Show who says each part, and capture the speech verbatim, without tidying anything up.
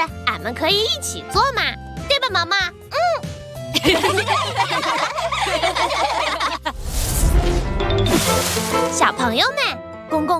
Speaker 1: 俺们可以一起做嘛，对吧，毛毛？嗯。小朋友们，公共